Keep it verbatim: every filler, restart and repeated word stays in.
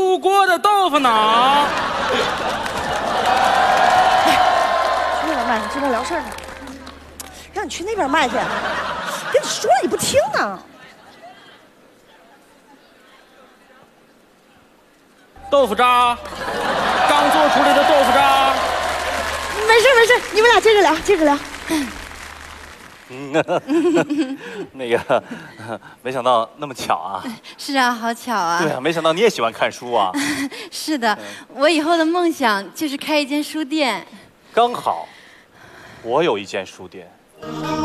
出锅的豆腐脑。 去那边卖，这边聊事儿呢。让你去那边卖去，跟你说了你不听呢。 豆腐渣，刚做出来的豆腐渣。 没事没事，你们俩接着聊，接着聊。 嗯，那个，没想到那么巧啊！ 是啊，好巧啊！ 对啊，没想到你也喜欢看书啊！ 是的，我以后的梦想就是开一间书店。 刚好，我有一间书店。